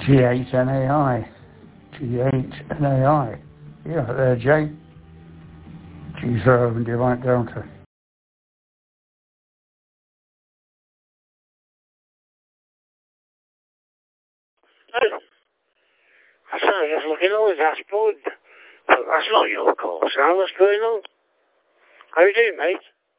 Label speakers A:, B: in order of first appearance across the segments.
A: G8NAI. G8NAI. Yeah, there, Jay. G0 and Divine Delta.
B: I said I was looking over the dashboard, but that's not your call, Sam. What's going on? How you doing, mate?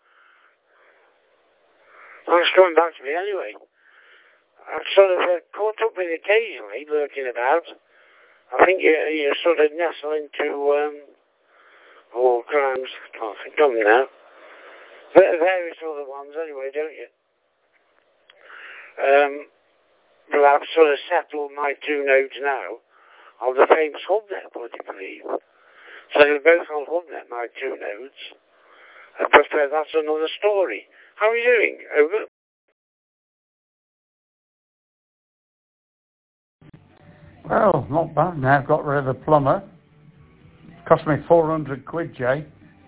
B: Thanks for coming back to me anyway. I've sort of caught up with you occasionally, lurking about. I think you sort of nestle into war crimes. Can't think of them now. Various other ones anyway, don't you? But I've sort of settled my two nodes now of the famous Hubnet, would you believe? So they're both on Hubnet, my two nodes. But that's another story. How are you doing? Over?
A: Well, not bad now. I've got rid of the plumber. Cost me 400 quid, Jay.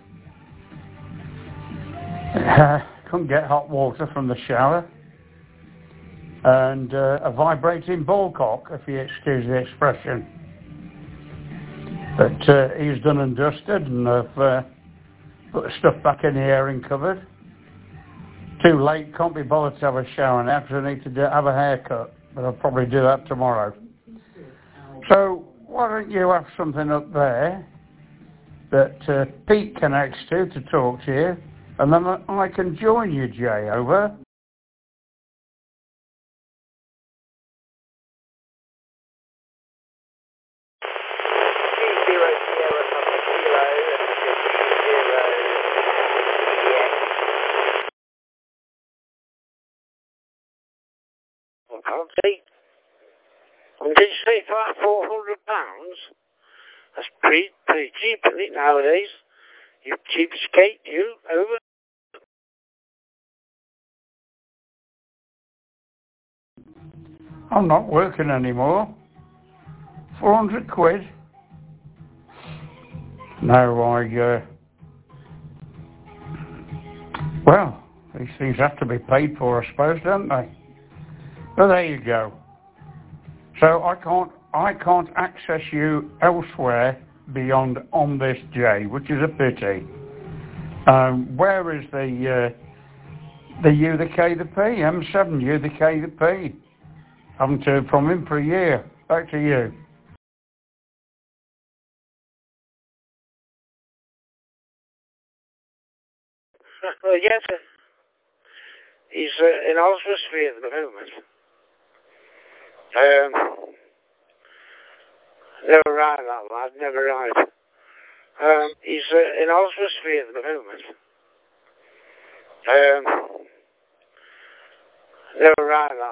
A: Couldn't get hot water from the shower. And a vibrating ball cock, if you excuse the expression. But he's done and dusted, and I've put the stuff back in the airing cupboard. Too late, can't be bothered to have a shower now because I need to have a haircut, but I'll probably do that tomorrow. So why don't you have something up there that Pete connects to talk to you, and then I can join you, Jay, over?
B: Okay. And did you say for £400? That's pretty cheap, isn't it, nowadays? You cheapskate, you. Over?
A: I'm not working anymore. 400 quid? No, well, these things have to be paid for, I suppose, don't they? Well, there you go. So I can't access you elsewhere beyond on this J, which is a pity. Where is the U, the K, the P? M7, U, the K, the P. Haven't heard from him for a year. Back to you.
B: Well, yes, he's in Oswestry at the moment. Never ride that lad, never ride. He's in Oswestry at the moment. Never ride that